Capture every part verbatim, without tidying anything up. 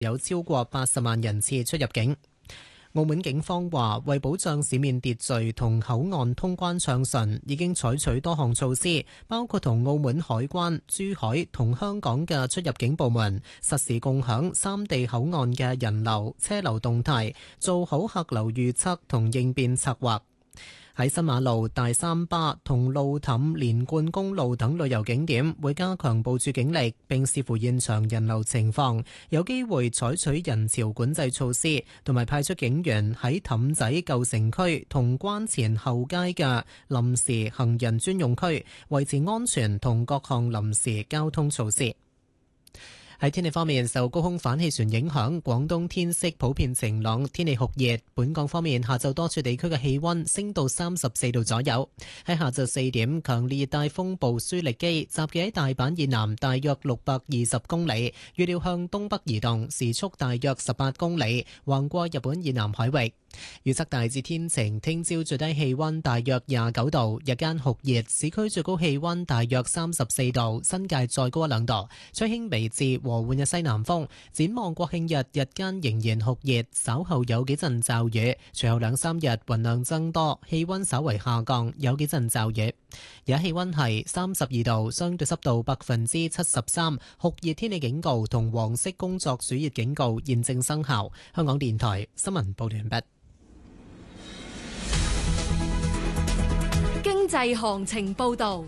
有超過八十萬人次出入境。澳門警方話，為保障市面秩序同口岸通關暢順，已經採取多項措施，包括同澳門海關、珠海同香港嘅出入境部門實時共享三地口岸嘅人流、車流動態，做好客流預測同應變策劃。喺新馬路、大三巴同路氹連貫公路等旅遊景點會加強部署警力，並視乎現場人流情況，有機會採取人潮管制措施，同埋派出警員喺氹仔舊城區同關前後街嘅臨時行人專用區維持安全同各項臨時交通措施。喺天氣方面，受高空反氣旋影響，廣東天色普遍晴朗，天氣酷熱。本港方面，下晝多處地區嘅氣溫升到三十四度左右。喺下晝四點，強烈熱帶風暴舒力基集結喺大阪以南大約六百二十公里，預料向東北移動，時速大約十八公里，橫過日本以南海域。預測大致天晴，聽朝最低氣溫大約廿九度，日間酷熱，市區最高氣溫大約三十四度，新界再高一兩度，吹輕微至和緩嘅西南風。展望國慶日，日間仍然酷熱，稍後有幾陣驟雨，隨後兩三日雲量增多，氣溫稍為下降，有幾陣驟雨。而家氣溫係三十二度，相對濕度百分之七十三，酷熱天氣警告同黃色工作暑熱警告現正生效。香港電台新聞報道完畢。 經濟行情報道。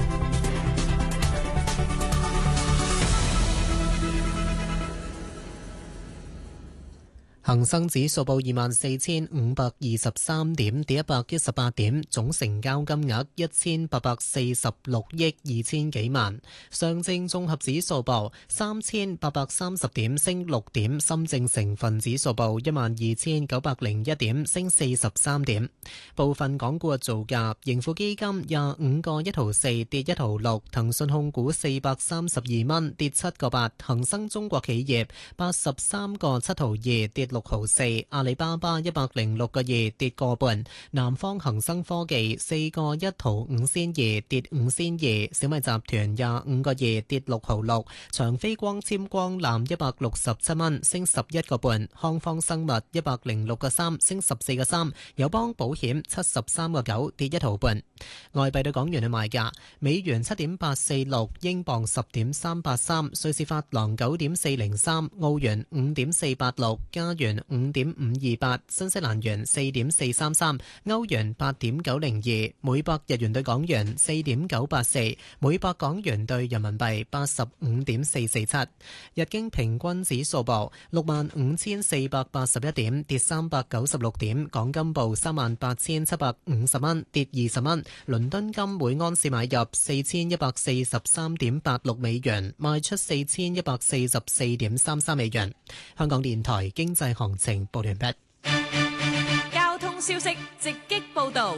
恒生指數報二萬四千五百二十三點，跌一百一十八點，總成交金額一千八百四十六億二千幾萬。上證綜合指數報三千八百三十點，升六點。深證成分指數報一萬二千九百零一點，升四十三點。部分港股嘅造價：盈富基金廿五個一毫四，跌一毫六；騰訊控股四百三十二蚊，跌七個八；恒生中國企業八十三個七毫二，跌六毫四，阿里巴巴一百零六個二，跌個半，南方恒生科技四個一毫五仙二，跌五仙二，小米集團廿五個二，跌六毫六，長飛光纖光纜一百六十七蚊，升十一個半，康方生物一百零六個三，升十四個三，友邦保險七十三個九，跌一毫半。外幣對港元嘅賣價：美元七點八四六，英鎊十點三八三，瑞士法郎九點四零三，澳元五點四八六，加元元五點五二八，新西蘭元四點四三三，歐元八點九零二，每百日元對港元四點九八四，每百港元對人民幣八十五點四四七。日經平均指數報六萬五千四百八十一點，跌三百九十六點。港金報三萬八千七百五十蚊，跌二十蚊。倫敦金每安士買入四千一百四十三點八六美元，賣出四千一百四十四點三三美元。香港電台經濟行情報完畢。 交通消息直擊報道。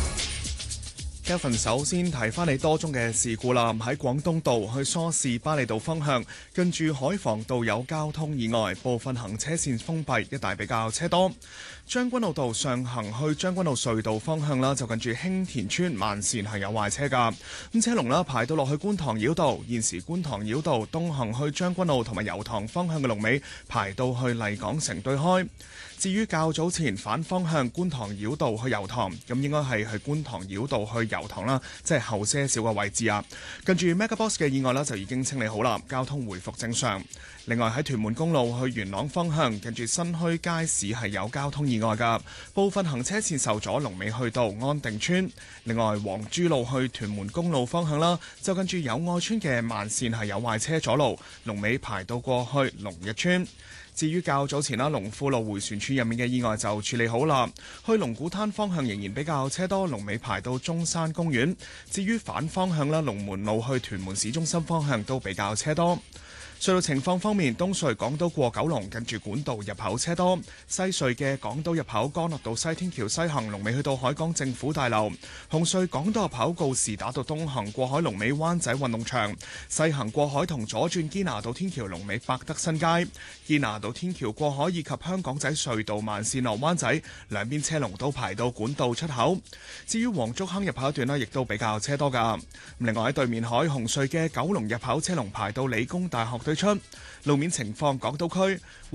Kevin 首先提翻你多宗嘅事故啦，喺廣東道去梳士巴利道方向，近住海防道有交通意外，部分行車線封閉，一帶比較車多。將軍澳道上行去將軍澳隧道方向啦，就近住興田村慢線係有壞車㗎，咁車龍啦排到落去觀塘繞道，現時觀塘繞道東行去將軍澳同埋油塘方向嘅龍尾排到去麗港城對開。至於較早前反方向觀塘繞道去油塘，咁應該係去觀塘繞道去油塘啦，即係後些少嘅位置啊。跟住 MegaBox 嘅意外啦，就已經清理好啦，交通回復正常。另外喺屯門公路去元朗方向，跟住新墟街市係有交通意外㗎，部分行車線受阻，龍尾去到安定村。另外黃珠路去屯門公路方向啦，就跟住友愛村嘅慢線係有壞車阻路，龍尾排到過去龍逸村。至於較早前啦，龍富路迴旋處入面嘅意外就處理好啦，去龍鼓灘方向仍然比較車多，龍尾排到中山公園。至於反方向啦，龍門路去屯門市中心方向都比較車多。隧道情況方面，東隧港島過九龍近住管道入口車多，西隧嘅港島入口干諾道西天橋西行龍尾去到海港政府大樓，紅隧港島入口告士打道東行過海龍尾灣仔運動場，西行過海同左轉堅拿道天橋龍尾百德新街，堅拿道天橋過海以及香港仔隧道慢線落灣仔兩邊車龍都排到管道出口。至於黃竹坑入口一段呢，亦都比較車多㗎。另外喺對面海紅隧嘅九龍入口車龍排到理工大學對推出。路面情況，港島區